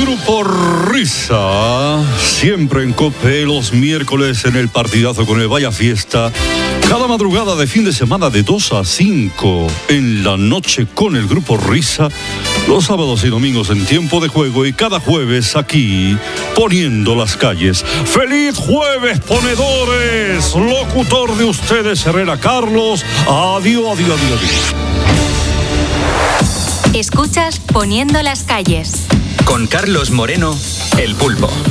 Grupo Risa, siempre en COPE, los miércoles en el partidazo con el Vaya Fiesta, cada madrugada de fin de semana de 2 a 5 en la noche con el Grupo Risa, los sábados y domingos en tiempo de juego y cada jueves aquí, poniendo las calles. ¡Feliz jueves, ponedores! Locutor de ustedes, Herrera Carlos. Adiós. Escuchas Poniendo las calles. Con Carlos Moreno, El Pulpo.